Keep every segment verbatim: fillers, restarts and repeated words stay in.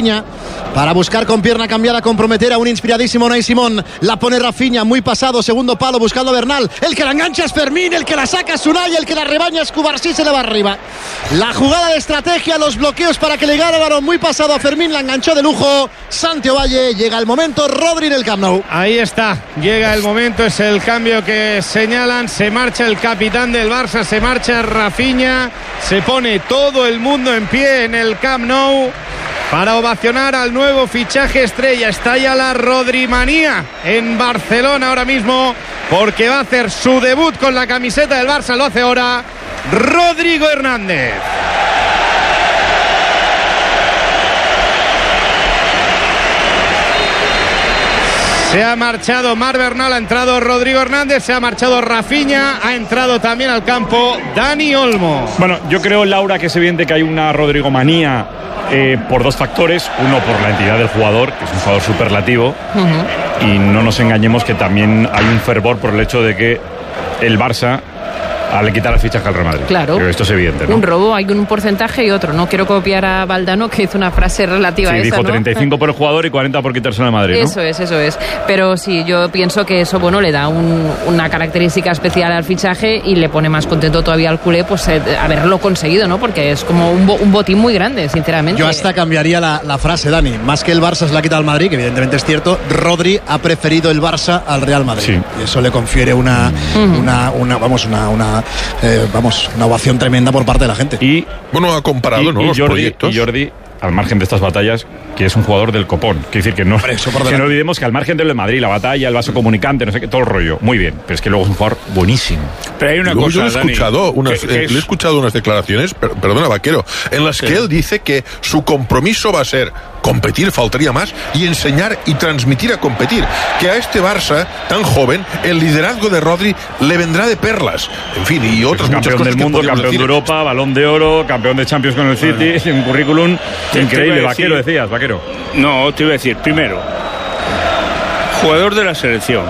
Rafinha para buscar con pierna cambiada comprometer a un inspiradísimo Unai Simón. La pone Rafinha, muy pasado, segundo palo buscando a Bernal. El que la engancha es Fermín, el que la saca es Unai, el que la rebaña es Cubarsí, se le va arriba. La jugada de estrategia, los bloqueos para que le gane el balón muy pasado a Fermín, la enganchó de lujo Santi Ovalle. Llega el momento, Rodri en el Camp Nou. Ahí está, llega el momento, es el cambio que señalan. Se marcha el capitán del Barça, se marcha Rafinha, se pone todo el mundo en pie en el Camp Nou para ovacionar al nuevo fichaje estrella. Está ya la Rodrimanía en Barcelona ahora mismo, porque va a hacer su debut con la camiseta del Barça. Lo hace ahora Rodrigo Hernández. Se ha marchado Marc Bernal, ha entrado Rodrigo Hernández, se ha marchado Rafinha, ha entrado también al campo Dani Olmo. Bueno, yo creo, Laura, que es evidente que hay una Rodrigomanía eh, por dos factores. Uno, por la entidad del jugador, que es un jugador superlativo. Uh-huh. Y no nos engañemos que también hay un fervor por el hecho de que el Barça le quitar el fichaje al Real Madrid. Claro. Pero esto es evidente, ¿no? Un robo, hay un porcentaje y otro. No quiero copiar a Valdano, que hizo una frase relativa sí, a esa, dijo ¿no? treinta y cinco por el jugador y cuarenta por quitárselo al Madrid, ¿no? Eso es, eso es. Pero sí, yo pienso que eso, bueno, le da un, una característica especial al fichaje y le pone más contento todavía al culé, pues eh, haberlo conseguido, ¿no? Porque es como un, bo, un botín muy grande, sinceramente. Yo hasta cambiaría la, la frase, Dani. Más que el Barça se la quita al Madrid, que evidentemente es cierto, Rodri ha preferido el Barça al Real Madrid. Sí. Y eso le confiere una, uh-huh. una, una vamos, una, una eh, vamos, una ovación tremenda por parte de la gente. Y bueno, ha comparado, y, ¿no? Y los Jordi, proyectos. Y Jordi, al margen de estas batallas, que es un jugador del copón. Quiere decir que no, que no olvidemos que al margen de lo de Madrid, la batalla, el vaso comunicante, no sé qué, todo el rollo, muy bien. Pero es que luego es un jugador buenísimo. Pero hay una cosa, yo le he escuchado, Dani, unas, que, que eh, es... le he escuchado unas declaraciones, per, perdona, Vaquero, en las sí. que él dice que su compromiso va a ser competir, faltaría más, y enseñar y transmitir a competir. Que a este Barça tan joven, el liderazgo de Rodri le vendrá de perlas. En fin, y otras pues muchas cosas. Campeón del mundo, campeón decir. de Europa, Balón de Oro, campeón de Champions con el City, bueno. un currículum increíble. Vaquero, decías, Vaquero. No, te iba a decir, primero, jugador de la selección,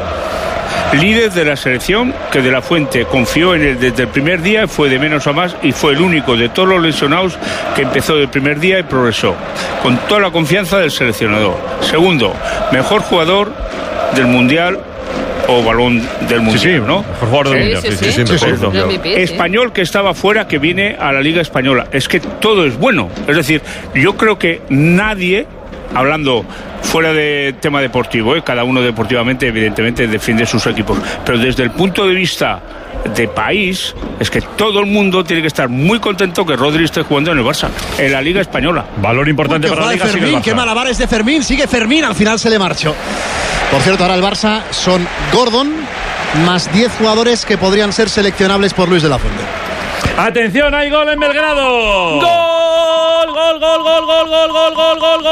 líder de la selección, que De La Fuente confió en él desde el primer día, fue de menos a más y fue el único de todos los lesionados que empezó del primer día y progresó, con toda la confianza del seleccionador. Segundo, mejor jugador del Mundial o balón del Mundial, sí, sí, ¿no? Mejor jugador del Mundial, sí, sí, sí, sí, sí, sí, sí, sí, sí. Español que estaba fuera, que viene a la Liga Española. Es que todo es bueno. Es decir, yo creo que nadie, hablando fuera de tema deportivo, ¿eh? Cada uno deportivamente evidentemente defiende sus equipos, pero desde el punto de vista de país, es que todo el mundo tiene que estar muy contento que Rodri esté jugando en el Barça, en la Liga Española. Valor importante para la Liga. Fermín, qué malabares de Fermín, sigue Fermín, al final se le marchó. Por cierto, ahora el Barça son Gordon más diez jugadores que podrían ser seleccionables por Luis de la Fuente. Atención, hay gol en Belgrado. Gol, gol, gol, gol, gol, gol, gol, gol, gol,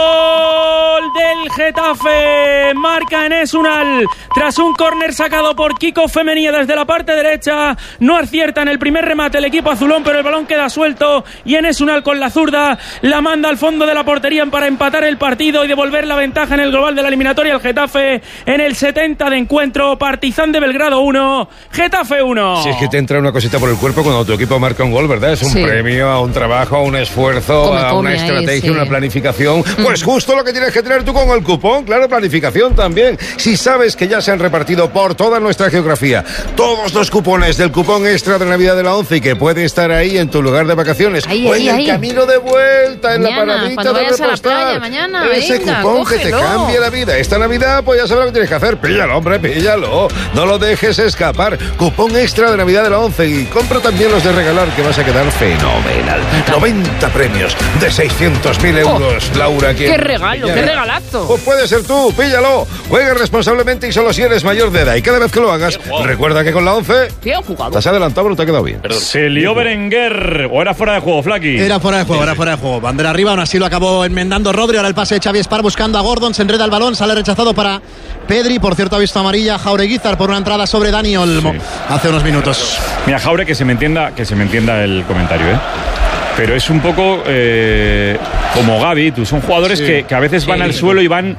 gol del Getafe. Marca Enes Unal tras un córner sacado por Kiko Femenía desde la parte derecha. No acierta en el primer remate el equipo azulón, pero el balón queda suelto y Enes Unal con la zurda la manda al fondo de la portería para empatar el partido y devolver la ventaja en el global de la eliminatoria al Getafe en el setenta de encuentro. Partizan de Belgrado uno, Getafe uno. Si es que te entra una cosita por el cuerpo cuando tu equipo marca un gol, ¿verdad? Es un sí. premio a un trabajo, a un esfuerzo, come, a una estrategia, ahí, sí. una planificación. Mm. Pues justo lo que tienes que tener tú con el cupón, claro, planificación también. Si sabes que ya se han repartido por toda nuestra geografía todos los cupones del cupón extra de Navidad de la ONCE y que puede estar ahí en tu lugar de vacaciones ahí, o ahí, en el ahí. camino de vuelta, en mañana, la paradita de repostar. Mañana, ese venga, cupón cógelo. que te cambie la vida. Esta Navidad, pues ya sabes lo que tienes que hacer. Píllalo, hombre, píllalo. No lo dejes escapar. Cupón extra de Navidad de la ONCE y compra también los de regalar, que vas a quedar fenomenal. noventa premios de seiscientos mil euros, oh, Laura. ¡Qué regalo, qué regalazo! Pues puede ser tú, píllalo. Juegue responsablemente y solo si eres mayor de edad. Y cada vez que lo hagas, recuerda que con la ONCE bien jugado. Te has adelantado, pero te ha quedado bien. Perdón. Se lió Berenguer. ¿O era fuera de juego, Flaki? Era fuera de juego, era fuera de juego. Bandera arriba, aún así lo acabó enmendando Rodri. Ahora el pase de Xavi Espar buscando a Gordon. Se enreda el balón, sale rechazado para Pedri. Por cierto, ha visto amarilla Jaureguizar por una entrada sobre Dani Olmo sí. hace unos minutos. Mira, Jaure, que se me entienda, que se me entienda el comentario, ¿eh? Pero es un poco eh, como Gavi, tú, son jugadores sí. que, que a veces van sí. al suelo y van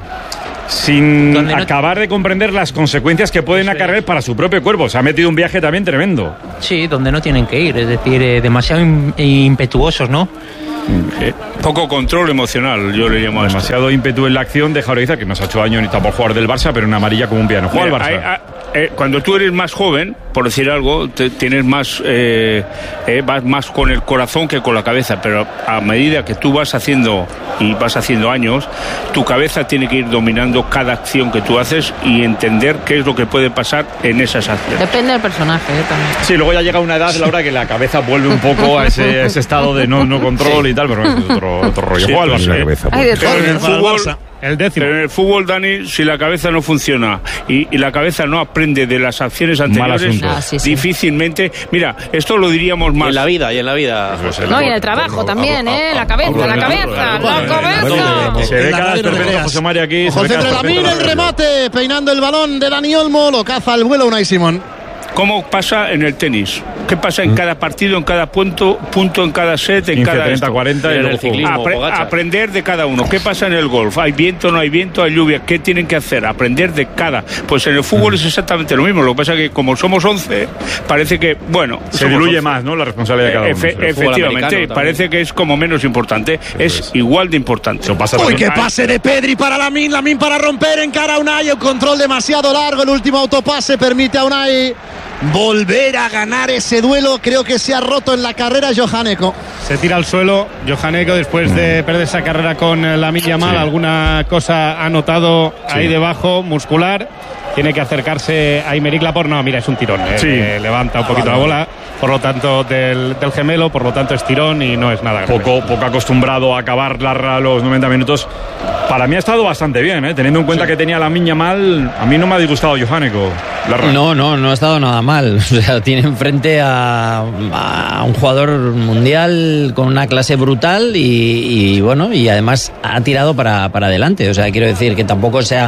sin no... acabar de comprender las consecuencias que pueden acarrear para su propio cuerpo. Se ha metido un viaje también tremendo. Sí, donde no tienen que ir, es decir, eh, demasiado impetuosos, ¿no? Eh, poco control emocional, yo le llamo a demasiado esto. ímpetu en la acción de Jaureguizar, que no se ha hecho daño ni tampoco jugador del Barça, pero una amarilla como un piano. Juega el Barça. Hay, hay, eh, cuando tú eres más joven, por decir algo, te, tienes más eh, eh, vas más con el corazón que con la cabeza, pero a medida que tú vas haciendo y vas haciendo años, tu cabeza tiene que ir dominando cada acción que tú haces y entender qué es lo que puede pasar en esas acciones. Depende del personaje, ¿eh? También. Sí, luego ya llega una edad, Laura, que la cabeza vuelve un poco a ese, a ese estado de no, no control y tal, pero es otro, otro rollo. Sí, Juega el Barça. eh, Cabeza, Hay de pero en el todo. fútbol, El décimo. pero en el fútbol, Dani, si la cabeza no funciona y, y la cabeza no aprende de las acciones anteriores, asunto. Ah, sí, sí. difícilmente. Mira, esto lo diríamos más. Y en la vida, y en la vida. No, y en el trabajo también, ¿eh? La cabeza, la cabeza, la cabeza. Se ve cada vez perfecto José María aquí. Ojo al centro de la mina, el remate, peinando el balón de Dani Olmo, lo caza al vuelo Unai Simón. ¿Cómo pasa en el tenis? ¿Qué pasa en cada partido, en cada punto, punto en cada set, en quince, cada treinta, esto? cuarenta y en luego el ciclismo. Apre- Pogacar. aprender de cada uno. ¿Qué pasa en el golf? ¿Hay viento, no hay viento, hay lluvia? ¿Qué tienen que hacer? Aprender de cada. Pues en el fútbol es exactamente lo mismo. Lo que pasa es que como somos once, parece que, bueno... Se diluye más, ¿no? La responsabilidad de cada uno. Efe- efectivamente, parece que es como menos importante. Es, es igual de importante. Eso pasa Uy, también. qué pase de Pedri para Lamin, Lamin para romper, encara a Unai, el control demasiado largo, el último autopase permite a Unai volver a ganar ese duelo. Creo que se ha roto en la carrera Johaneko. Se tira al suelo Johaneko después de perder esa carrera con Lamine Yamal. Sí. Alguna cosa ha notado Sí. ahí debajo, muscular. Tiene que acercarse a Aymeric Laporte. No, mira, es un tirón. eh, Sí. eh, levanta un poquito la bola, por lo tanto, del, del gemelo, por lo tanto es tirón y no es nada grave. Poco, poco acostumbrado a acabar la, los noventa minutos. Para mí ha estado bastante bien, ¿eh? Teniendo en cuenta sí. que tenía la miña mal, a mí no me ha disgustado Johaneko. No, no, no ha estado nada mal. O sea, tiene enfrente a, a un jugador mundial con una clase brutal y, y bueno, y además ha tirado para, para adelante. O sea, quiero decir que tampoco sea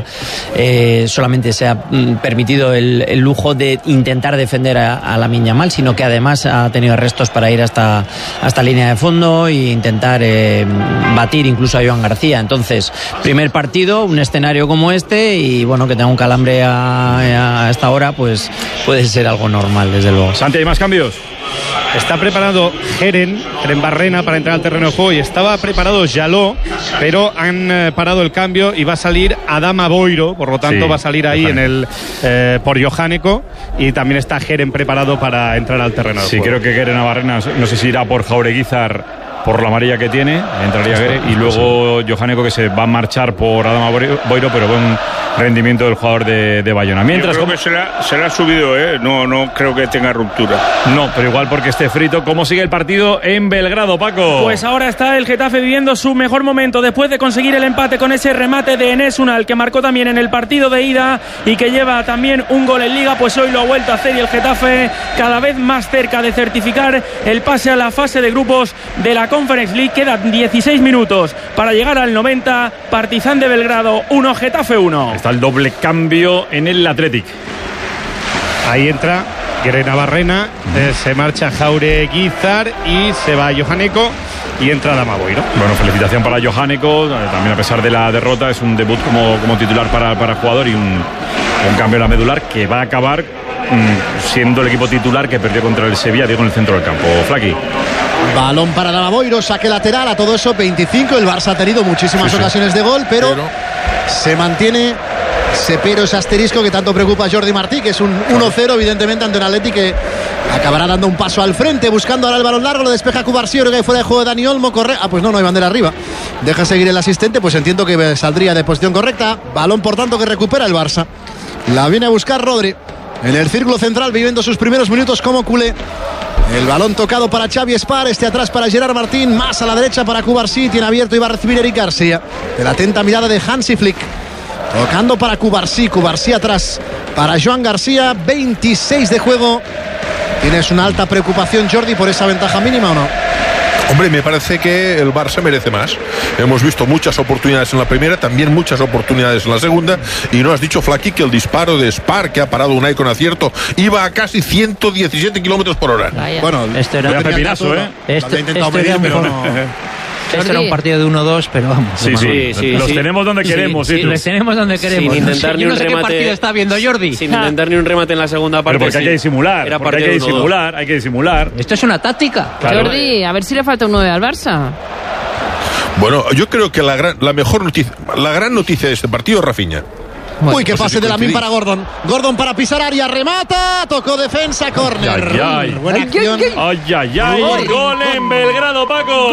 eh, solamente se ha mm, permitido el, el lujo de intentar defender a, a la miña mal, sino que además ha tenido restos para ir hasta, hasta línea de fondo e intentar eh, batir incluso a Joan García. Entonces, primer partido, un escenario como este y bueno, que tenga un calambre a, a esta hora, pues puede ser algo normal, desde luego. Santi, ¿hay más cambios? Está preparado Jeren, Jeren Barrena para entrar al terreno de juego y estaba preparado Jaló, pero han eh, parado el cambio y va a salir Adama Boiro, por lo tanto sí, va a salir ahí en el eh, por Johaneko y también está Jeren preparado para entrar al terreno de sí, juego. Sí, creo que Jeren Barrena, no sé si irá por Jaureguizar por la amarilla que tiene, entraría Gere, y luego Johaneko que se va a marchar por Adama Boiro, pero buen rendimiento del jugador de, de Bayona. Mientras, yo creo que se la, se la ha subido, ¿eh? No, no creo que tenga ruptura. No, pero igual porque esté frito. ¿Cómo sigue el partido en Belgrado, Paco? Pues ahora está el Getafe viviendo su mejor momento después de conseguir el empate con ese remate de Enes Unal, que marcó también en el partido de ida y que lleva también un gol en Liga. Pues hoy lo ha vuelto a hacer y el Getafe cada vez más cerca de certificar el pase a la fase de grupos de la Conference League. Quedan dieciséis minutos para llegar al noventa. Partizan de Belgrado uno, Getafe uno. Está el doble cambio en el Athletic. Ahí entra Jeren Barrena, eh, se marcha Jaureguizar y se va Johaneko y entra Adama Boiro. Bueno, felicitación para Johaneko, también a pesar de la derrota, es un debut como, como titular para, para jugador y un, un cambio en la medular que va a acabar mmm, siendo el equipo titular que perdió contra el Sevilla, digo, en el centro del campo. Flaqui. Balón para Adama Boiro, saque lateral, a todo eso veinticinco. El Barça ha tenido muchísimas sí, sí. ocasiones de gol, pero, pero se mantiene ese pero, ese asterisco que tanto preocupa a Jordi Martí, que es un uno cero evidentemente ante un Atleti que acabará dando un paso al frente, buscando ahora el balón largo, lo despeja Cubarsí, que fuera de juego de Dani Olmo, corre, ah pues no, no hay bandera arriba, deja seguir el asistente, pues entiendo que saldría de posición correcta. Balón por tanto que recupera el Barça, la viene a buscar Rodri en el círculo central, viviendo sus primeros minutos como culé. El balón tocado para Xavi Espar, este atrás para Gerard Martín, más a la derecha para Cubarsí, tiene abierto y va a recibir Eric García, de la atenta mirada de Hansi Flick, tocando para Cubarsí, Cubarsí atrás para Joan García, veintiséis de juego. ¿Tienes una alta preocupación, Jordi, por esa ventaja mínima o no? Hombre, me parece que el Barça merece más. Hemos visto muchas oportunidades en la primera, también muchas oportunidades en la segunda, y no has dicho, Flaqui, que el disparo de Spar, que ha parado Unai con acierto, iba a casi ciento diecisiete kilómetros por hora. Vaya. Bueno, esto era, pepinazo, ¿eh? Esto, intentado esto medir, era pero un no. Esto era un partido de uno dos, pero vamos. Sí, sí, sí, los sí. tenemos donde queremos. Sí, sí, los tenemos donde queremos. Sin intentar no sé, ni yo un no sé remate. ¿Qué partido está viendo Jordi? Sin intentar ni un remate en la segunda parte. Pero porque sí. hay que disimular. Era porque hay que disimular, hay que disimular. Esto es una táctica. Claro. Jordi, a ver si le falta un nueve al Barça. Bueno, yo creo que la, gran, la mejor noticia, la gran noticia de este partido es Rafinha. Bueno, Uy, que pase de Lamine para Gordon. Gordon para pisar área, remata, tocó defensa, córner. Ay, ay, ay. Buena acción. Ay, ay, ay. Gol, gol en Belgrado, Paco.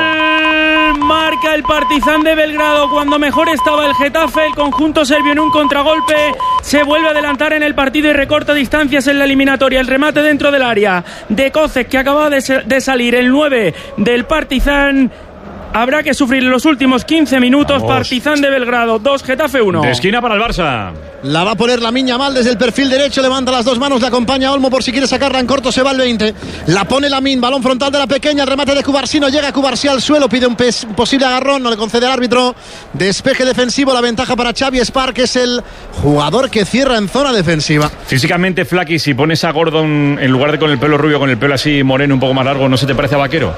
Gol. Marca el Partizan de Belgrado cuando mejor estaba el Getafe. El conjunto serbio en un contragolpe se vuelve a adelantar en el partido y recorta distancias en la eliminatoria. El remate dentro del área de Koces, que acaba de, de salir, el nueve del Partizan. Habrá que sufrir los últimos quince minutos. Vamos. Partizan de Belgrado dos, Getafe uno. De esquina para el Barça. La va a poner Lamine Yamal desde el perfil derecho. Levanta las dos manos, le acompaña Olmo por si quiere sacarla en corto. Se va al veinte. La pone Lamine, balón frontal de la pequeña. El remate de Cubarsí, no llega Cubarsí al suelo. Pide un pes- posible agarrón, no le concede al árbitro. Despeje defensivo, la ventaja para Xavi Espar, que es el jugador que cierra en zona defensiva. Físicamente, Flaky, si pones a Gordon en lugar de con el pelo rubio, con el pelo así moreno, un poco más largo, ¿no se te parece a Vaquero?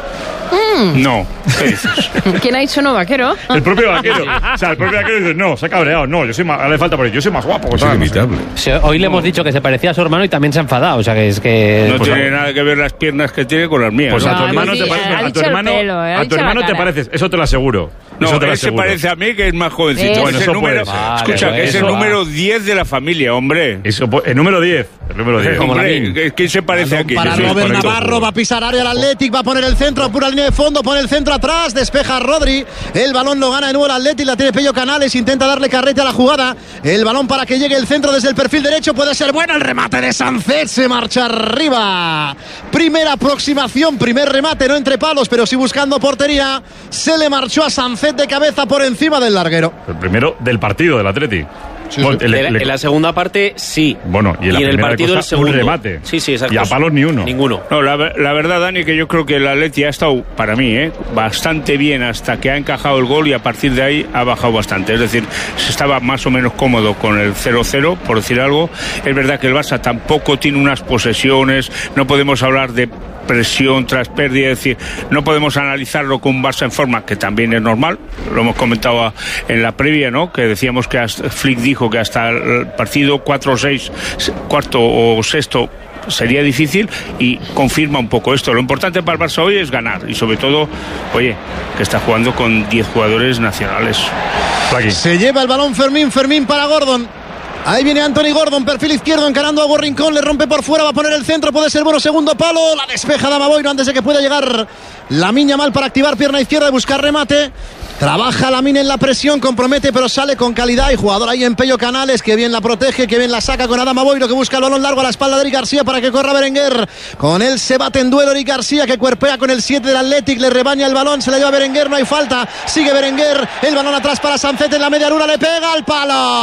Mm. No. ¿Qué dices? ¿Quién ha dicho no, Vaquero? El propio Vaquero. O sea, el propio Vaquero dice, no, se ha cabreado. No, yo soy más, le falta por ahí, yo soy más guapo. Es inimitable. Sí, hoy le hemos dicho que se parecía a su hermano y también se ha enfadado. O sea, que es que... No pues, tiene nada que ver las piernas que tiene con las mías. Pues ¿no? a tu No, hermano hemos te dicho- pareces. ha A tu dicho el hermano, pelo, ha a tu dicho la hermano te cara. pareces. Eso te lo aseguro. No, Eso te lo él se aseguro. parece a mí, que es más jovencito. Eh. Es Bueno, el eso número, puede ser. escucha, Vale, que es eso el va. número diez de la familia, hombre. Eso, el número diez. El número diez. Como Hombre, Lamine. ¿quién se parece Balón aquí? para Sí, Robert correcto. Navarro, va a pisar área el Athletic, va a poner el centro a pura línea de fondo, pone el centro atrás, despeja Rodri, el balón lo gana de nuevo el Athletic, la tiene Pello Canales, intenta darle carrete a la jugada, el balón para que llegue el centro desde el perfil derecho, puede ser bueno, el remate de Sancet, se marcha arriba, primera aproximación, primer remate, no entre palos, pero sí buscando portería, se le marchó a Sancet de cabeza por encima del larguero. El primero del partido del Atleti. Sí, Bueno, sí. el- en, el- en la segunda parte, sí. Bueno, y en, la el primera partido cosa, el segundo. un remate. Sí, sí, exacto. Y a palos ni uno. Ninguno. No, la, la verdad, Dani, que yo creo que el Atleti ha estado, para mí, ¿eh? bastante bien hasta que ha encajado el gol y a partir de ahí ha bajado bastante. Es decir, se estaba más o menos cómodo con el cero cero, por decir algo. Es verdad que el Barça tampoco tiene unas posesiones, no podemos hablar de presión tras pérdida, es decir, no podemos analizarlo con un Barça en forma, que también es normal, lo hemos comentado a, en la previa, ¿no? Que decíamos que hasta, Flick dijo que hasta el partido cuatro o seis, cuarto o sexto sería difícil y confirma un poco esto. Lo importante para el Barça hoy es ganar y sobre todo, oye, que está jugando con diez jugadores nacionales. Aquí. Se lleva el balón Fermín, Fermín para Gordon. Ahí viene Anthony Gordon, perfil izquierdo, encarando a Hugo Rincón, le rompe por fuera, va a poner el centro, puede ser bueno, segundo palo, la despeja Dama Boiro antes de que pueda llegar Lamine Yamal para activar pierna izquierda y buscar remate. Trabaja Lamine en la presión, compromete pero sale con calidad y jugador ahí en Pello Canales, que bien la protege, que bien la saca con Adama Boiro, que busca el balón largo a la espalda de Eric García para que corra Berenguer. Con él se bate en duelo Eric García, que cuerpea con el siete del Athletic, le rebaña el balón, se la lleva Berenguer, no hay falta, sigue Berenguer, el balón atrás para Sancet en la media luna, le pega al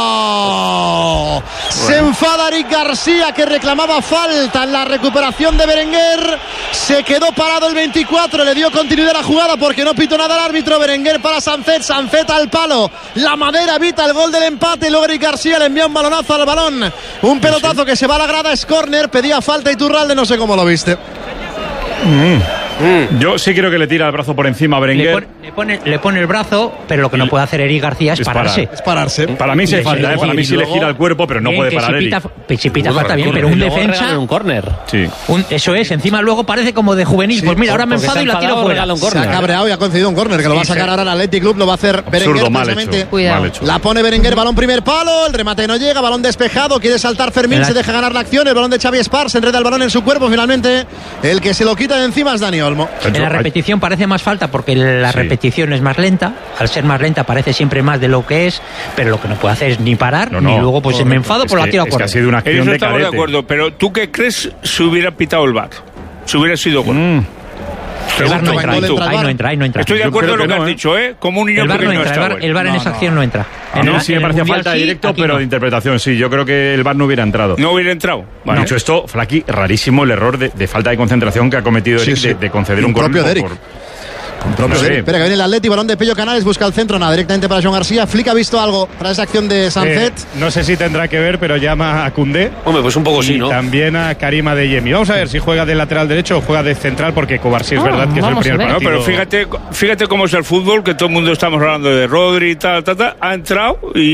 palo. Se enfada Eric García, que reclamaba falta en la recuperación de Berenguer, se quedó parado el veinticuatro, le dio continuidad a la jugada porque no pitó nada el árbitro. Berenguer para Sancet, Sancet al palo, la madera evita el gol del empate y luego Eric García le envía un balonazo al balón, un pelotazo que se va a la grada, es córner, pedía falta Iturralde, no sé cómo lo viste. Mm. Mm. Yo sí creo que le tira el brazo por encima a Berenguer. Le pone, le, pone, le pone el brazo, pero lo que no puede hacer Eric García es, es pararse. parar. Es pararse. Para mí se falta, ¿eh? Para mí sí le gira el cuerpo, pero no bien, puede que parar si Eric. pita, si pita falta bien, pero un defensa... un córner. Sí. Un, eso es, encima luego parece como de juvenil. Sí, pues mira, ahora me porque enfado se y ha la tiro enfadado, fuera. regala un Se ha córner. cabreado y ha concedido un córner, que lo va a sacar ahora el Athletic Club, lo va a hacer Berenguer. Absurdo, mal precisamente. hecho. Cuidado. Mal hecho. La pone Berenguer, balón primer palo, el remate no llega, balón despejado, quiere saltar Fermín, se deja ganar la acción, el balón de Xavi Espar, se enreda el balón en su cuerpo, finalmente el que se lo quita de encima es Dani Olmo. En la repetición parece más falta porque la Sí. repetición es más lenta. Al ser más lenta parece siempre más de lo que es, pero lo que no puede hacer es ni parar, No, no. ni luego pues Correcto. me enfado Es por la que- tiro a es que correr. ha sido una En acción eso de estamos de carete. acuerdo, pero ¿tú qué crees si hubiera pitado el V A R? Si hubiera sido gol. Mm. El V A R no Pregunto, entra, ¿cuál ahí, entra el ahí V A R? no entra, ahí no entra. Estoy de Yo acuerdo creo en lo que que no, has ¿eh? dicho, ¿eh? Como un niño El V A R no pequeño entra, el está V A R, bueno. el V A R en No, esa no. acción no entra. A En mí la- sí en me el parecía Mundial falta sí, directo, aquí pero no. de interpretación sí. Yo creo que el V A R no hubiera entrado. No hubiera entrado. Vale. Dicho esto, Flaky, rarísimo el error de, de falta de concentración que ha cometido Sí, Eric sí. de, de conceder un Propio córner de Eric. por- Propio No sé. de Eric. Espera, que viene el Atleti, balón de Pello Canales, busca el centro, nada, directamente para Joan García. Flick ha visto algo para esa acción de Sancet. Eh, no sé si tendrá que ver, pero llama a Koundé. Hombre, pues un poco y sí, ¿no? también a Karima de Yemi. Vamos a ver si juega de lateral derecho o juega de central, porque Kovarsí es Ah, verdad que es el vamos a primer ver. No, partido. pero fíjate, fíjate cómo es el fútbol, que todo el mundo estamos hablando de Rodri y tal, tal, tal. Ha entrado y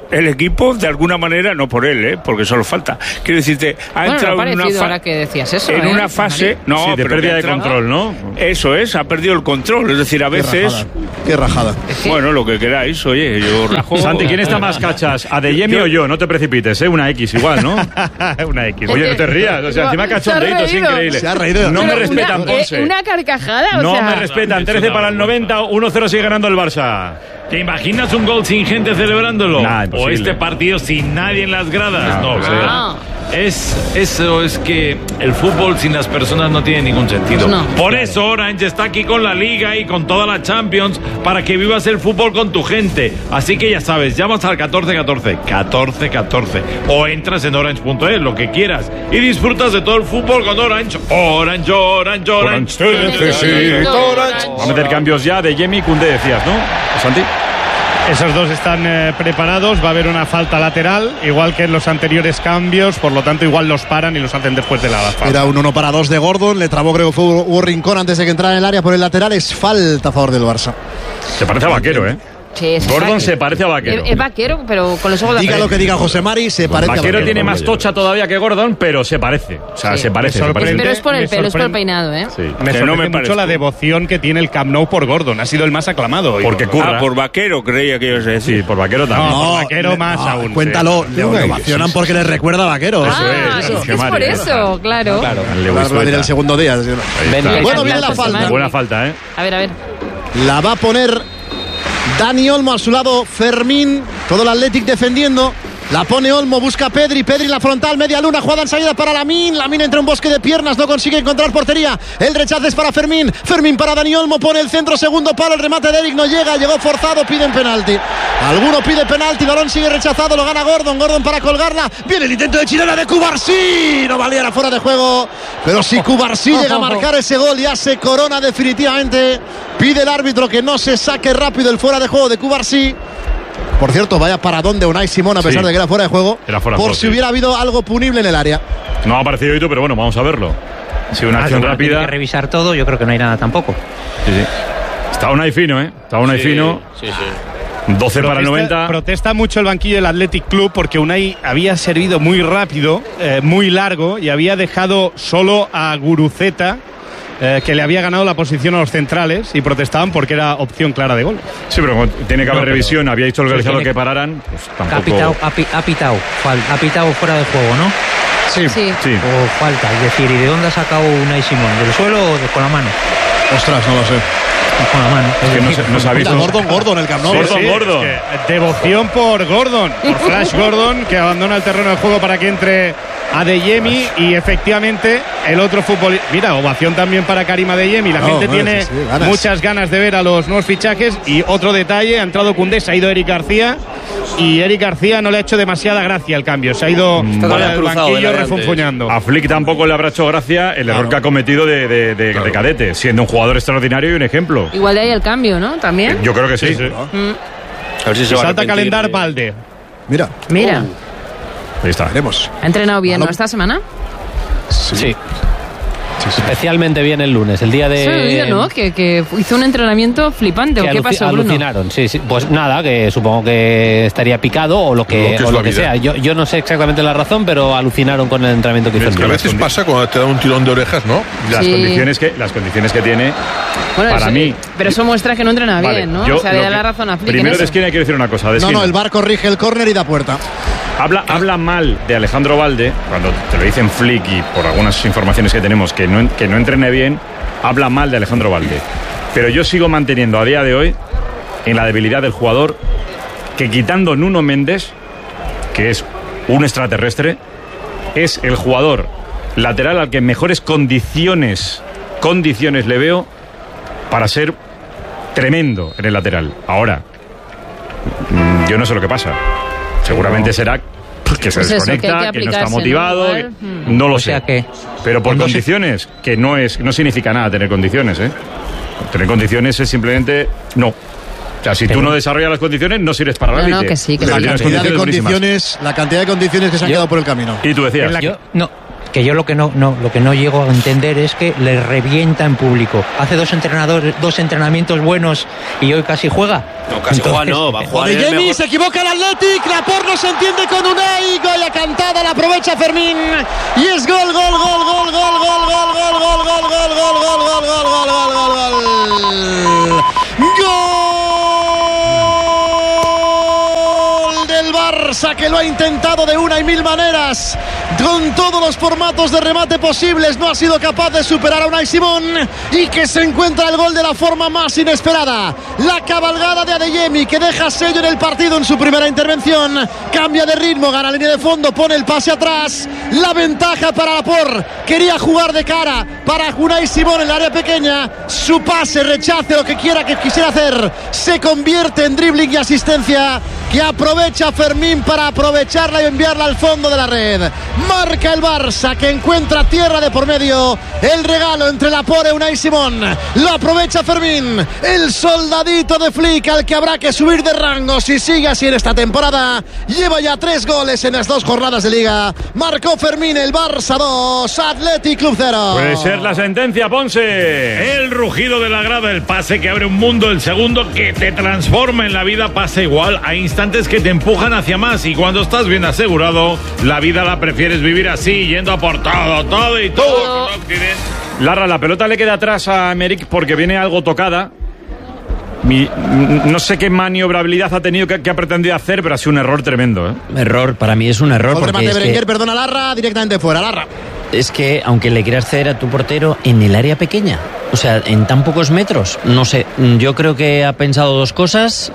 el equipo de alguna manera, no por él, ¿eh? Porque solo falta. Quiero decirte, ha bueno, entrado en una fa- ahora que decías eso, en ¿eh? una fase, no, sí, de pero pérdida de entrado, control, ¿no? Eso es, ha perdido el control. Es decir, a veces. Qué rajada. Bueno, lo que queráis, oye, yo rajo. Santi, ¿quién está más cachas? ¿Adeyemi o yo? No te precipites, ¿eh? Una X igual, ¿no? Una X. Oye, no te rías. O sea, encima cachondeito, es increíble. Se ha reído. No me Pero respetan, una, Ponce. eh, una carcajada, o No sea... me respetan. trece para el noventa, uno cero sigue ganando el Barça. ¿Te imaginas un gol sin gente celebrándolo? Nah, o imposible. este partido sin nadie en las gradas. No, No, sí. ¿verdad? Es, eso es que el fútbol sin las personas no tiene ningún sentido. No. Por eso Orange está aquí con la Liga y con toda la Champions para que vivas el fútbol con tu gente. Así que ya sabes, llamas al catorce catorce, catorce catorce o entras en orange punto es, lo que quieras, y disfrutas de todo el fútbol con Orange. Orange, Orange, Orange. Va a meter cambios ya de Yemi y Koundé, decías, ¿no? Santi. Esos dos están eh, preparados, va a haber una falta lateral, igual que en los anteriores cambios, por lo tanto igual los paran y los hacen después de la falta. Era un uno para dos de Gordon, le trabó creo que fue Hugo Rincón antes de que entrara en el área por el lateral, es falta a favor del Barça. Se parece a Vaquero, ¿eh? Sí, es Gordon exacto. se parece a Vaquero. Es, es vaquero, pero con los ojos de Diga lo que diga José Mari, se parece Vaquero a Vaquero. tiene más tocha todavía que Gordon, pero se parece. O sea, Sí. se parece. Me se parece. sorprende. Pero es por el Me pelo, es por el sorprende. peinado, ¿eh? Sí. Me Que sorprende no me mucho parezco. la devoción que tiene el Camp Nou por Gordon. Ha sido el más aclamado hoy. Porque Gordon. curra. Ah, por Vaquero creía que ibas a decir. Sí, por Vaquero también. No, por Vaquero le- más no, aún, Cuéntalo, sí. le ovacionan porque le recuerda a Vaquero. Ah, es, es, eso. que es por Mari, eso, claro. Claro. Al Lewis Va a venir Sueta. el segundo día. Ven, Bueno, ven, viene la José falta. Mari. Buena falta, ¿eh? A ver, a ver. La va a poner Dani Olmo a su lado, Fermín, todo el Athletic defendiendo. La pone Olmo, busca a Pedri, Pedri en la frontal, media luna, jugada en salida para Lamine, Lamine entre un bosque de piernas, no consigue encontrar portería, el rechace es para Fermín, Fermín para Dani Olmo, pone el centro, segundo palo, el remate de Eric no llega, llegó forzado, piden penalti, alguno pide penalti, balón sigue rechazado, lo gana Gordon, Gordon para colgarla, viene el intento de chilena de Cubarsí, no valía, era fuera de juego, pero si Cubarsí llega a marcar ese gol, ya se corona definitivamente, pide el árbitro que no se saque rápido el fuera de juego de Cubarsí. Por cierto, vaya paradón de Unai Simón a pesar Sí. de que era fuera de juego. Era fuera de por juego, si sí. hubiera habido algo punible en el área. No ha aparecido hoy tú, pero bueno, vamos a verlo. Sí, una Ah, acción como tiene rápida. que revisar todo, yo creo que no hay nada tampoco. Sí, sí. Está Unai fino, ¿eh? Está Unai fino. Sí, sí. doce para el noventa. Protesta mucho el banquillo del Athletic Club porque Unai había servido muy rápido, eh, muy largo y había dejado solo a Guruceta, eh, que le había ganado la posición a los centrales, y protestaban porque era opción clara de gol. Sí, pero como tiene que haber No, pero- revisión. Había dicho el Sí, organizador tiene- que pararan. Pues Ha tampoco. pitado, ha, pi- ha pitado, fal- ha pitado fuera de juego, ¿no? Sí. Sí. Sí. O falta, es decir, ¿y de dónde ha sacado Unai Simón? ¿Del suelo o de, con la mano? Ostras, no lo sé. Con la mano. Es que no se, no se ha Mira, visto. Gordon, Gordon, el Camp Nou. Gordon, Gordon. es que devoción por Gordon, por Flash Gordon, que abandona el terreno de juego para que entre Adeyemi, y efectivamente el otro fútbol. Mira, ovación también para Karim Adeyemi. La No, gente no, tiene sí, sí, ganas. muchas ganas de ver a los nuevos fichajes. Y otro detalle, ha entrado Koundé, se ha ido Eric García, y Eric García no le ha hecho demasiada gracia al cambio. Se ha ido Está para todavía el cruzado banquillo delante. refunfuñando. A Flick tampoco le habrá hecho gracia el error que ha cometido de, de, de- de cadete, siendo un jugador extraordinario y un ejemplo. Igual de ahí el cambio, ¿no? También. Yo creo que sí. Sí, sí. Mm. A ver si se va a Salta a arrepentir. calentar Valde. Mira, Mira, Ahí está. veremos. ha entrenado bien, ¿no? Balón. Esta semana. Sí. Especialmente bien el lunes, el día de... Sí, oído, ¿no? Que, que hizo un entrenamiento flipante. ¿O que qué aluci- pasó, Bruno? alucinaron, sí, sí. Pues nada, que supongo que estaría picado o lo que, Lo que es o lo la que vida. sea. Yo, yo no sé exactamente la razón, pero alucinaron con el entrenamiento que hizo el Que a lunes. veces pasa cuando te da un tirón de orejas, ¿no? Las, Sí. condiciones que, las condiciones que tiene, Bueno, para eso- mí. Pero eso muestra que no entrena Vale, bien, ¿no? yo O sea, le lo da que- la razón a Flick en Primero eso. de esquina quiero decir una cosa. De No, esquina. no, el VAR corrige el córner y da puerta. Habla, habla mal de Alejandro Valde, cuando te lo dicen Flick y por algunas informaciones que tenemos que no, que no entrene bien, habla mal de Alejandro Valde. Pero yo sigo manteniendo a día de hoy en la debilidad del jugador que, quitando Nuno Méndez, que es un extraterrestre, es el jugador lateral al que mejores condiciones, condiciones le veo para ser tremendo en el lateral. Ahora, mm, yo no sé lo que pasa. Seguramente será que se Pues eso, que hay desconecta, que que, no está aplicarse, ¿no? motivado, Igual, que- mm. no lo O sé. sea que- Pero por cuando se- condiciones, que no es no significa nada tener condiciones, ¿eh? Tener condiciones es simplemente no. O sea, si tú no desarrollas las condiciones, no sirves para la No, no, élite. que sí, que Pero sí. tienes La cantidad de buenísimas. condiciones, la cantidad de condiciones que se han Yo- quedado por el camino. Y tú decías, En la- Yo, no, que yo lo que no, no lo que no llego a entender es que le revienta en público. Hace dos entrenadores, dos entrenamientos buenos y hoy casi juega. No, casi Entonces, juega no, va a jugar. De Jamie, se equivoca el Athletic, Laporte no se entiende con Unai, Goya cantada, la aprovecha Fermín y es gol, gol, gol, gol, gol, gol, gol, gol, gol, gol, gol, gol, gol, gol, gol, gol, gol, gol, gol, gol del Barça, que lo ha intentado de una y mil maneras, con todos los formatos de remate posibles, no ha sido capaz de superar a Unai Simón y que se encuentra el gol de la forma más inesperada. La cabalgada de Adeyemi, que deja sello en el partido en su primera intervención, cambia de ritmo, gana línea de fondo, pone el pase atrás, la ventaja para Laporte, quería jugar de cara para Unai Simón en el área pequeña, su pase, rechace, lo que quiera que quisiera hacer, se convierte en dribbling y asistencia que aprovecha Fermín para aprovecharla y enviarla al fondo de la red. Marca el Barça, que encuentra tierra de por medio, el regalo entre Laporte y Unai Simón, lo aprovecha Fermín, el soldadito de Flick al que habrá que subir de rango si sigue así en esta temporada. Lleva ya tres goles en las dos jornadas de Liga, marcó Fermín, el Barça dos, Athletic Club cero. Puede ser la sentencia, Ponce. El rugido de la grada, el pase que abre un mundo, el segundo que te transforma en la vida, pasa igual. Hay instantes que te empujan hacia más y cuando estás bien asegurado, la vida la prefieres vivir así, yendo a por todo, todo y todo. Larra, la pelota le queda atrás a Emerick porque viene algo tocada. Mi, no sé qué maniobrabilidad ha tenido, que, que ha pretendido hacer, pero ha sido un error tremendo, ¿eh? Error, para mí es un error. Otro porque remate es de Berenguer, que, perdona, Larra, directamente fuera, Larra. Es que aunque le quieras ceder a tu portero en el área pequeña, o sea, en tan pocos metros, no sé, yo creo que ha pensado dos cosas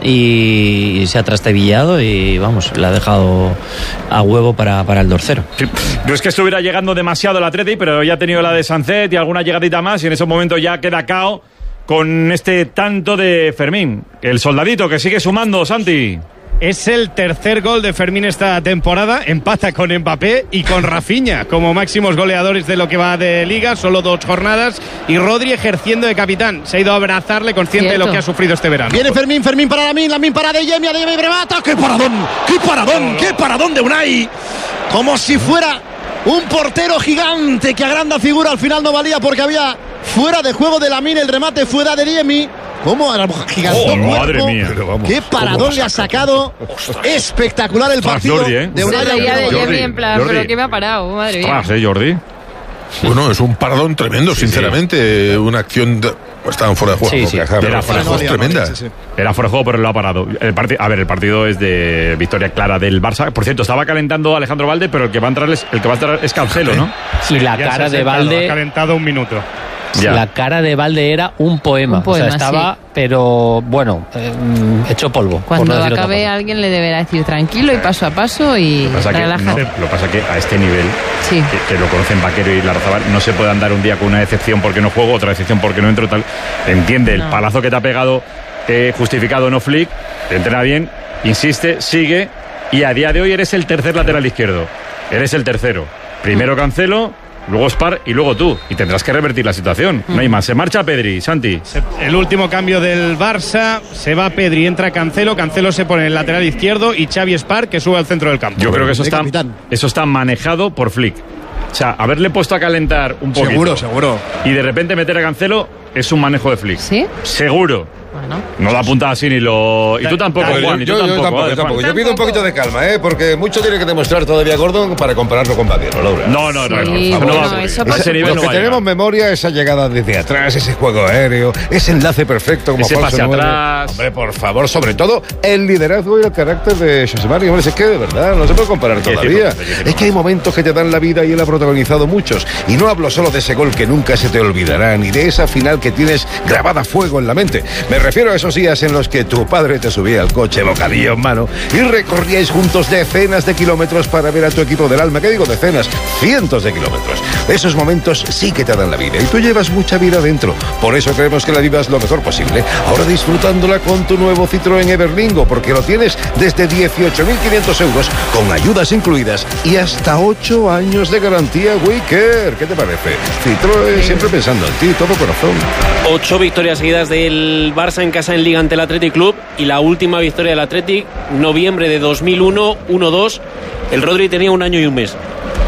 y se ha trastabillado y vamos, le ha dejado a huevo para, para el dorcero. Sí. No es que estuviera llegando demasiado el Atleti, pero ya ha tenido la de Sancet y alguna llegadita más y en ese momento ya queda cao con este tanto de Fermín. El soldadito que sigue sumando, Santi. Es el tercer gol de Fermín esta temporada, empata con Mbappé y con Rafinha como máximos goleadores de lo que va de Liga, solo dos jornadas, y Rodri ejerciendo de capitán, se ha ido a abrazarle consciente Cierto. de lo que ha sufrido este verano. Viene Fermín, Fermín para Lamin, Lamin para Adeyemi, Adeyemi remata, ¡qué paradón! ¡Qué paradón! ¡Qué paradón de Unai! Como si fuera un portero gigante que agranda figura, al final no valía porque había fuera de juego de Lamin, el remate fue de Adeyemi. ¿Cómo? Gigantó oh, madre mía. Vamos, qué paradón le ha sacado. Ostras. Espectacular el partido Jordi, ¿eh? de Unai. Se reía de Jordi en plan, Jordi. Pero que me ha parado, madre mía. Ostras, ¿eh, Jordi? Bueno, es un paradón tremendo, sí, sinceramente. Sí. Una acción... De... Estaban fuera de juego. Sí, sí. Era fuera de juego. Es tremenda. Sí, sí. Era fuera de juego, pero lo ha parado. El part... A ver, el partido es de victoria clara del Barça. Por cierto, estaba calentando Alejandro Valde, pero el que va a entrar es, el que va a entrar es Cancelo, ¿no? Y la ya cara de Valde... Ha calentado un minuto. Ya. La cara de Valde era un poema, un poema o sea, estaba, sí. pero bueno, eh, hecho polvo. Cuando no acabe alguien le deberá decir tranquilo y paso a paso y relájate. No, lo que pasa es que a este nivel, sí. que, que lo conocen Vaquero y Larrazabal, no se puede andar un día con una decepción porque no juego, otra decepción porque no entro, tal. Entiende, no. El palazo que te ha pegado, eh, justificado no Flick, te entrena bien, insiste, sigue y a día de hoy eres el tercer lateral izquierdo. Eres el tercero. Primero Cancelo, luego Spar y luego tú. Y tendrás que revertir la situación. Mm. No hay más. Se marcha Pedri, Santi. El último cambio del Barça. Se va Pedri, entra Cancelo. Cancelo se pone en el lateral izquierdo y Xavi Spar que sube al centro del campo. Yo creo que eso está, eso está manejado por Flick. O sea, haberle puesto a calentar un poquito. Seguro, seguro. Y de repente meter a Cancelo es un manejo de Flick. ¿Sí? Seguro. Bueno. No lo apunta así ni lo... Y tú tampoco, yo, Juan, yo, y tú yo, tampoco, yo tampoco, yo tampoco. Yo pido un poquito de calma, ¿eh? Porque mucho tiene que demostrar todavía Gordon para compararlo con Vaquero, Laura. No, no, no. Sí, no, no, bueno, no, no eso a ese nivel Lo no que tenemos memoria, esa llegada desde atrás, ese juego aéreo, ese enlace perfecto como ese falso pase nueve. atrás. Hombre, por favor, sobre todo el liderazgo y el carácter de José María. Hombre, es que de verdad no se puede comparar todavía. Es que hay momentos que te dan la vida y él ha protagonizado muchos. Y no hablo solo de ese gol que nunca se te olvidará, ni de esa final que tienes grabada a fuego en la mente. Me refiero a esos días en los que tu padre te subía al coche, bocadillo en mano, y recorríais juntos decenas de kilómetros para ver a tu equipo del alma. ¿Qué digo decenas? Cientos de kilómetros. Esos momentos sí que te dan la vida y tú llevas mucha vida dentro. Por eso creemos que la vivas lo mejor posible. Ahora disfrutándola con tu nuevo Citroën Everlingo, porque lo tienes desde dieciocho mil quinientos euros con ayudas incluidas y hasta ocho años de garantía Wicker. ¿Qué te parece? Citroën, siempre pensando en ti, todo corazón. Ocho victorias seguidas del Barça en casa en Liga ante el Athletic Club y la última victoria del Athletic, noviembre de dos mil uno, uno dos. El Rodri tenía un año y un mes.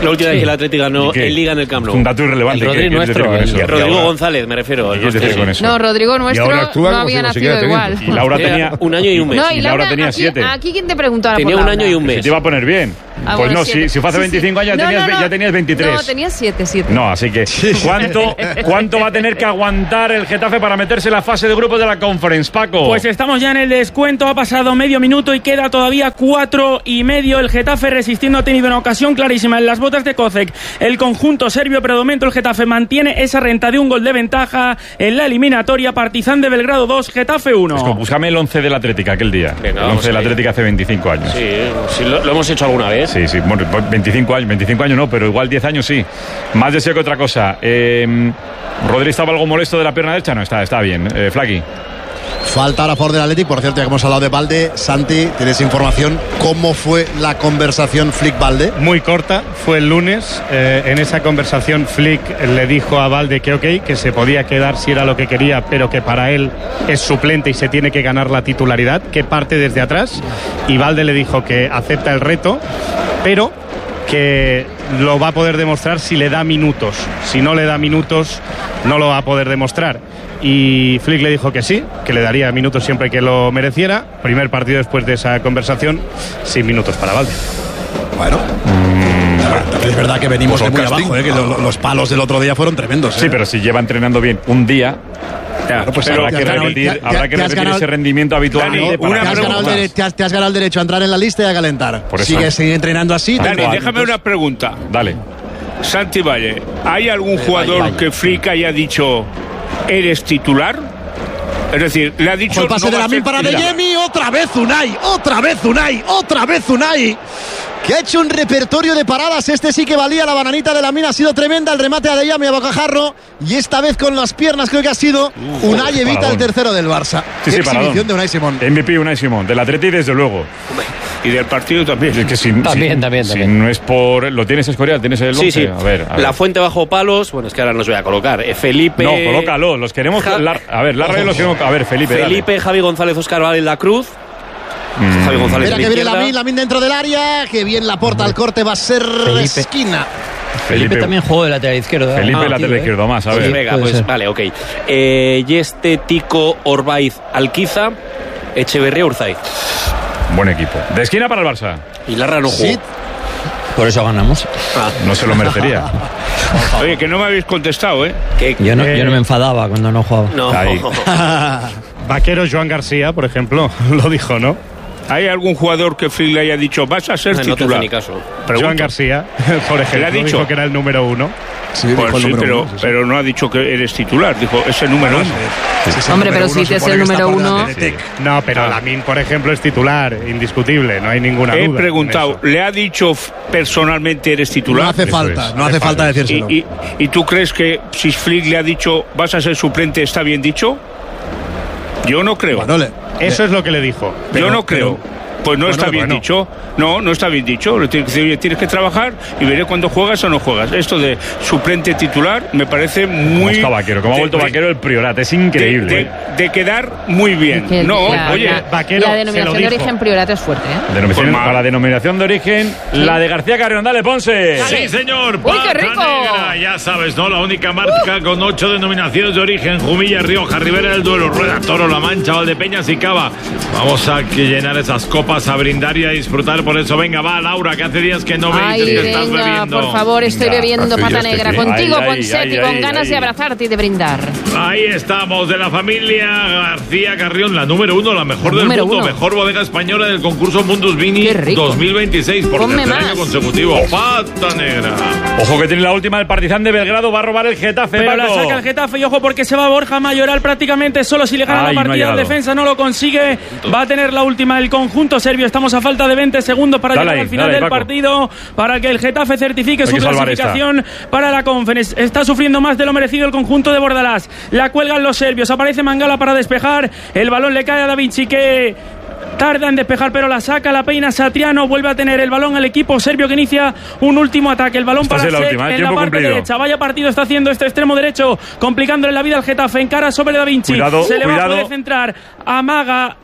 La última vez Sí. que el Atlético ganó en Liga en el Camp Nou. Un dato irrelevante. El Rodrigo ¿Qué- qué nuestro. quieres decir con el eso? Rodrigo Y ahora- González, me refiero. ¿Qué quieres decir con eso? No, Rodrigo nuestro ahora actúa no como había si lo nacido siguiera igual. teniendo. Y Laura tenía un año y un mes. No, y Y Laura Laura, tenía aquí, siete. aquí quién te preguntó ahora Tenía por un Laura? año y un mes. Que te iba a poner bien. Ah, pues bueno, no, siete. si, si fue hace Sí, sí. veinticinco años ya, No, tenías, no, no. ya tenías veintitrés. No, tenía siete, siete. No, así que ¿cuánto, ¿cuánto va a tener que aguantar el Getafe para meterse en la fase de grupos de la Conference, Paco? Pues estamos ya en el descuento, ha pasado medio minuto y queda todavía cuatro y medio. El Getafe resistiendo, ha tenido una ocasión clarísima en las botas de Kozek. El conjunto serbio, pero de momento el Getafe mantiene esa renta de un gol de ventaja en la eliminatoria. Partizan de Belgrado dos, Getafe uno. Pues búscame el once del Atlético aquel día. Venga, el vamos once del ahí. Atlético hace veinticinco años. Sí, sí lo, lo hemos hecho alguna vez. Sí, sí, bueno, pues veinticinco años, veinticinco años no, pero igual diez años sí. Más deseo que otra cosa. Eh, ¿Rodri estaba algo molesto de la pierna derecha? No, está, está bien. Eh, Flaky. Falta ahora por del Athletic, por cierto, ya que hemos hablado de Valde. Santi, ¿tienes información? ¿Cómo fue la conversación Flick-Valde? Muy corta, fue el lunes. Eh, en esa conversación Flick le dijo a Valde que ok, que se podía quedar si era lo que quería, pero que para él es suplente y se tiene que ganar la titularidad, que parte desde atrás. Y Valde le dijo que acepta el reto, pero que lo va a poder demostrar si le da minutos. Si no le da minutos, no lo va a poder demostrar. Y Flick le dijo que sí, que le daría minutos siempre que lo mereciera. Primer partido después de esa conversación, sin minutos para Valde. Bueno, mm, es verdad que venimos de muy abajo, ¿eh? Que lo- los palos del otro día fueron tremendos. ¿eh? Sí, pero si lleva entrenando bien un día, Claro, pues habrá te que has ganado- repetir, te- te- habrá que te has repetir ganado- ese rendimiento habitual. Dani, para- te, has ganado el dere- te has- te has ganado el derecho a entrar en la lista y a calentar. Por eso. Sigue, sigue entrenando así. Dani, te- déjame una pregunta. Dale. Santi Valle, ¿hay algún jugador que Flick haya dicho eres titular? Es decir, le ha dicho... El pase no de va a Lamin ser para titular. Adeyemi, otra vez Unai, otra vez Unai, otra vez Unai, que ha hecho un repertorio de paradas. Este sí que valía, la bananita de Lamin ha sido tremenda, el remate de Adeyemi a bocajarro, y esta vez con las piernas creo que ha sido Unai, evita paradón. el tercero del Barça. Sí, Qué sí, exhibición paradón. de Unai Simón. M V P Unai Simón, del Atleti desde luego. Y del partido también. Es que si, También, si- también, si también. no es por... ¿Lo tienes Escorial? ¿Tienes el Sí, once? sí. A ver, a ver. La fuente bajo palos, bueno, es que ahora no los voy a colocar. Eh, Felipe... No, colócalo, los queremos... Ja- la- a ver, la radio los queremos... A ver, Felipe, dale. Felipe, Javi González, Oscar Vale en la cruz. Mm. Javi González Mira en la que viene izquierda. Lamin, Lamin dentro del área, que bien la porta al corte, va a ser esquina. Felipe también jugó de lateral izquierdo. ¿eh? Felipe Ah, lateral tío, ¿eh? izquierdo más, a Sí, ver. venga, puede pues ser. vale, ok. Eh, Yeste, Tico, Orbaiz, Alquiza, Echeverría, Urzaiz. Buen equipo. De esquina para el Barça. Y Larra no jugó. Sí. Por eso ganamos. No se lo merecería. Oye, que no me habéis contestado, ¿eh? Que- Yo no, Eh, yo no me enfadaba cuando no jugaba. No. Ahí. Vaquero Joan García, por ejemplo, lo dijo, ¿no? ¿Hay algún jugador que Flick le haya dicho vas a ser No te hace titular? ni caso. Pregunto. Joan García, por ejemplo, ha dicho? dijo que era el número uno. Sí, Pues dijo el sí, número pero, uno, sí, sí. pero no ha dicho que eres titular, dijo es el número uno. Sí, sí, Hombre, número pero uno si te es supone el que está número por uno- delante de Tec. No, pero Lamin, por ejemplo, es titular, indiscutible, no hay ninguna He duda. preguntado, en eso. ¿le ha dicho f- personalmente eres titular? No hace Eso falta, es. no hace falta decírselo. ¿Y, y, y tú crees que si Flick le ha dicho vas a ser suplente está bien dicho? Yo no creo. Bueno, le- Eso es lo que le dijo. Yo no creo. Pues no Bueno, está bien bueno. dicho. No, no está bien dicho. Le tienes que decir, oye, tienes que trabajar y veré cuándo juegas o no juegas. Esto de suplente titular me parece muy... ¿Cómo está Vaquero? ¿Cómo ha de- vuelto de- Vaquero el Priorat? Es De, increíble. de- de quedar muy bien. Que No, la, oye, la- Vaquero la se lo denominación de dijo. origen Priorat es fuerte, ¿eh? Denominación- Pues mal. para la denominación de origen, la de García Carrión. Dale, Ponce. Sí, señor. ¡Uy, qué Pata rico! negra, ya sabes, ¿no? La única marca con ocho denominaciones de origen. Jumilla, Rioja, Ribera del Duero, Rueda, Toro, La Mancha, Valdepeñas y Cava. Vamos a que llenar esas copas, a brindar y a disfrutar. Por eso, venga, va, Laura, que hace días que no me Ay, dices que estás venga, bebiendo. por favor, estoy Venga, bebiendo hace pata días que negra sí. contigo, Ay, ay, Ponseti, ay, con ay, ganas ay. de abrazarte y de brindar. Ahí estamos, de la familia García Carrión, la número uno, la mejor La del número mundo, uno. mejor bodega española del concurso Mundus Vini Qué rico. dos mil veintiséis, por Ponme tercer año más. consecutivo. Pata negra. Ojo que tiene la última del Partizan de Belgrado. Va a robar el Getafe, Pero la Paco. saca el Getafe y ojo porque se va Borja Mayoral prácticamente solo si le gana Ay, no la ha partida. llegado. En defensa no lo consigue. Va a tener la última el conjunto serbio. Estamos a falta de veinte segundos para Dale llegar ahí, al final dale ahí, del Paco. partido para que el Getafe certifique Hay su que salvar esta. clasificación para la Conference. Está sufriendo más de lo merecido el conjunto de Bordalás. La cuelgan los serbios. Aparece Mangala para despejar. El balón le cae a Da Vinci que tarda en despejar, pero la saca, la peina Satriano, vuelve a tener el balón al equipo serbio que inicia un último ataque. El balón Esta para es la Sek última, ¿eh? en la Tiempo parte cumplido. derecha. Vaya partido está haciendo este extremo derecho, complicándole la vida al Getafe. En cara sobre Da Vinci. Cuidado, Se le va a cuidado. poder centrar. Amaga.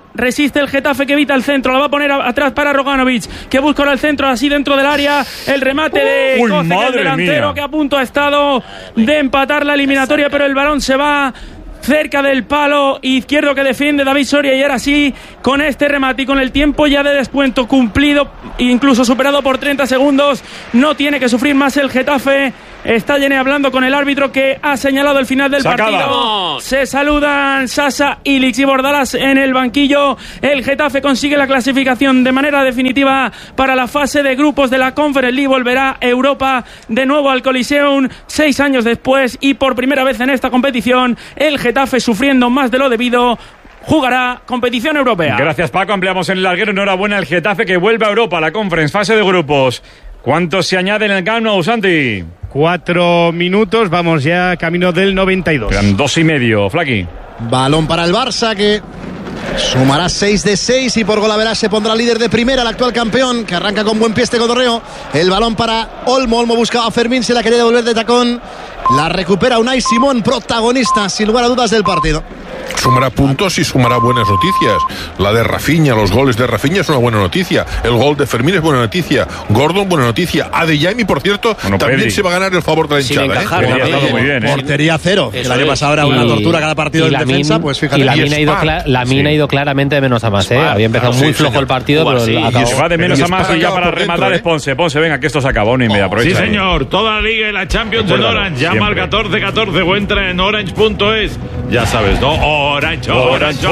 resiste el Getafe, que evita el centro, la va a poner a, atrás para Roganovic, que busca ahora el centro así dentro del área, el remate de Uy, Koce, el delantero mía. que a punto ha estado de empatar la eliminatoria, pero el balón se va cerca del palo izquierdo que defiende David Soria, y ahora sí, con este remate y con el tiempo ya de descuento cumplido, incluso superado por treinta segundos, no tiene que sufrir más el Getafe. Está Llené hablando con el árbitro, que ha señalado el final del Sacada. partido. Se saludan Sasa, Illich y Bordalas en el banquillo. El Getafe consigue la clasificación de manera definitiva para la fase de grupos de la Conference League. Volverá Europa de nuevo al Coliseum seis años después, y por primera vez en esta competición el Getafe, sufriendo más de lo debido, jugará competición europea. Gracias, Paco. Ampliamos en el larguero. Enhorabuena al Getafe, que vuelve a Europa, la Conference, fase de grupos. ¿Cuántos se añaden en el Camp Nou, Santi? Cuatro minutos, vamos ya camino del noventa y dos. Quedan dos y medio, Flaqui. Balón para el Barça, que sumará seis de seis y por golaveras se pondrá líder de primera, el actual campeón, que arranca con buen pie este cotorreo. El balón para Olmo. Olmo buscaba a Fermín, se la quería devolver de tacón. La recupera Unai Simón, protagonista sin lugar a dudas del partido. Sumará puntos y sumará buenas noticias. La de Rafinha, los goles de Rafinha es una buena noticia. El gol de Fermín es buena noticia. Gordon, buena noticia. Adeyemi, por cierto, bueno, también Pedri. se va a ganar el favor de la hinchada. Encajar, ¿eh? Ha estado muy bien, ¿eh? Portería cero. El año pasado era una tortura cada partido en defensa, pues fíjate. Y la mina ha ido, Spar. cla- la mina ha Sí. ido claramente de menos a más, ¿eh? Spar, Había empezado claro, muy sí, flojo señor. el partido, Juega pero así, acabó. Se va de menos Pero a más, Spar y ya acaba para por dentro, rematar ¿eh? es Ponce. Ponce, venga, que esto se acabó, ni media. Aprovecha. Sí, ahí. señor, toda la liga y la Champions en Recuérdalo, Orange. Llama siempre. al catorce catorce o entra en orange punto es. Ya sabes, ¿no? Orange, Orange,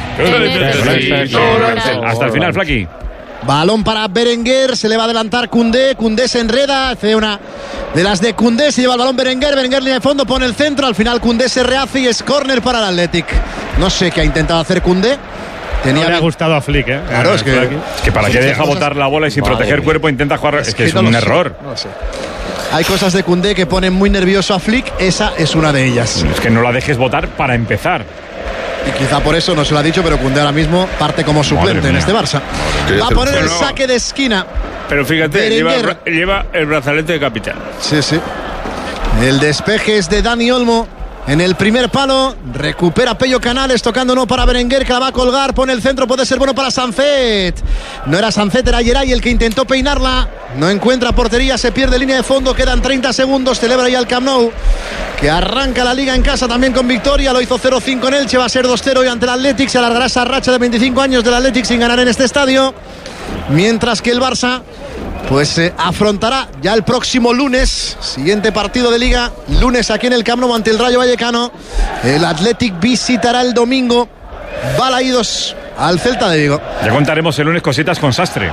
Orange. Orange. Hasta el final, Flaqui. Balón para Berenguer, se le va a adelantar Koundé, Koundé se enreda, hace una de las de Koundé, se lleva el balón Berenguer, Berenguer línea de fondo, pone el centro, al final Koundé se rehace y es córner para el Athletic. No sé qué ha intentado hacer Koundé. Tenía No le ha bien- gustado a Flick, ¿eh? Claro, es que, Es que para Sí, que sí, deja cosas- botar la bola y sin Madre proteger mía. cuerpo intenta jugar, es que es no un lo sé, error. no lo sé. Hay cosas de Koundé que ponen muy nervioso a Flick, esa es una de ellas. Es que no la dejes votar para empezar. Y quizá por eso no se lo ha dicho, pero Koundé ahora mismo parte como suplente Madre en mía. este Barça. mía. Va a poner el Bueno. saque de esquina. Pero fíjate, lleva, Berenguer. lleva el brazalete de capitán. Sí, sí. El despeje es de Dani Olmo. En el primer palo, recupera Pello Canales, tocando no para Berenguer, que la va a colgar, pone el centro, puede ser bueno para Sancet. No era Sancet, era Yeray el que intentó peinarla. No encuentra portería, se pierde línea de fondo, quedan treinta segundos, celebra ya el Camp Nou, que arranca la liga en casa también con victoria, lo hizo cero cinco en Elche, va a ser dos cero y ante el Athletic, se alargará esa racha de veinticinco años del Athletic sin ganar en este estadio. Mientras que el Barça pues eh, afrontará ya el próximo lunes, siguiente partido de Liga, lunes aquí en el Camp Nou ante el Rayo Vallecano. El Athletic visitará el domingo Balaídos al Celta de Vigo. Ya contaremos el lunes cositas con Sastre.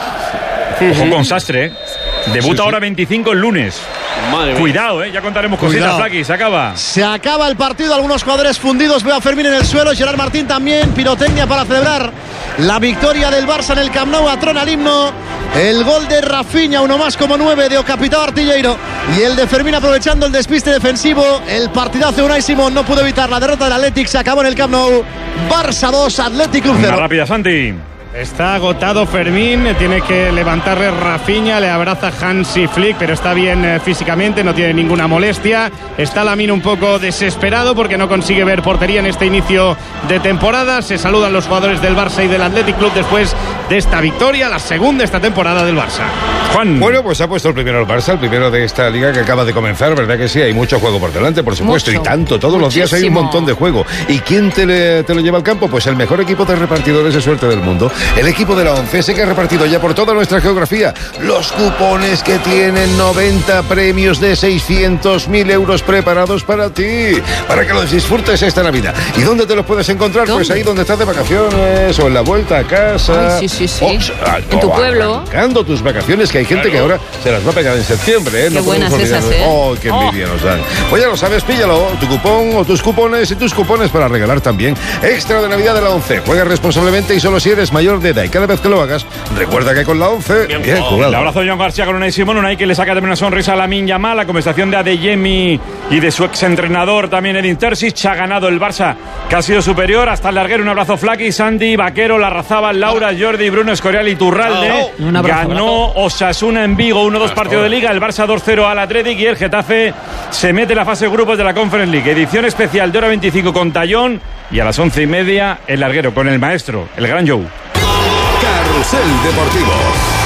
Ojo con Sastre, ¿eh? Debuta Sí, sí. ahora veinticinco el lunes. Madre mía. Cuidado, ¿eh? Ya contaremos cositas, Cuidado. Flaqui, se acaba. Se acaba el partido, algunos jugadores fundidos, veo a Fermín en el suelo, Gerard Martín también, pirotecnia para celebrar la victoria del Barça en el Camp Nou, atrona el himno, el gol de Rafinha, uno más como nueve de Ocapitao Artilleiro, y el de Fermín aprovechando el despiste defensivo, el partidazo de Unai Simón no pudo evitar la derrota del Athletic, se acabó en el Camp Nou, Barça dos, Athletic Club Una cero. rápida, Santi. Está agotado Fermín, tiene que levantarle Rafinha, le abraza Hansi Flick, pero está bien eh, físicamente, no tiene ninguna molestia. Está Lamine un poco desesperado porque no consigue ver portería en este inicio de temporada. Se saludan los jugadores del Barça y del Athletic Club después de esta victoria, la segunda esta temporada del Barça. Juan. Bueno, pues ha puesto el primero el Barça, el primero de esta liga que acaba de comenzar, ¿verdad que sí? Hay mucho juego por delante, por supuesto, Mucho. y tanto, todos los días hay un Muchísimo. montón de juego. ¿Y quién te, le- te lo lleva al campo? Pues el mejor equipo de repartidores de suerte del mundo, el equipo de la ONCE, ese que ha repartido ya por toda nuestra geografía los cupones que tienen noventa premios de seiscientos mil euros preparados para ti, para que los disfrutes esta Navidad. ¿Y dónde te los puedes encontrar? Pues ¿Dónde? ahí donde estás de vacaciones o en la vuelta a casa. Ay, sí, sí, sí. O, ah, En tu o pueblo. arrancando tus vacaciones, que hay gente que ahora se las va a pegar en septiembre, ¿eh? Qué buenas podemos esas, olvidarnos. ¿eh? Oh, qué envidia nos dan. Pues ya lo sabes, píllalo, tu cupón o tus cupones y tus cupones para regalar también. Extra de Navidad de la ONCE. Juega responsablemente y solo si eres mayor de edad. Y cada vez que lo hagas, recuerda que con la ONCE, bien, bien jugado. El abrazo de John García con Unai Simón, Unai que le saca también una sonrisa a Lamine Yamal, la conversación de Adeyemi y de su exentrenador también Edin Terzic. Ha ganado el Barça, que ha sido superior hasta el larguero. Un abrazo Flaqui, Sandy, Vaquero, Larrazábal, Laura, Jordi, Bruno, Escorial y Turralde. Un abrazo. Ganó Osasuna en Vigo, uno dos partido de Liga, el Barça dos cero al Athletic y el Getafe se mete en la fase de grupos de la Conference League. Edición especial de hora veinticinco con Tallón y a las once y media el larguero con el maestro, el gran Joe. Carrusel Deportivo.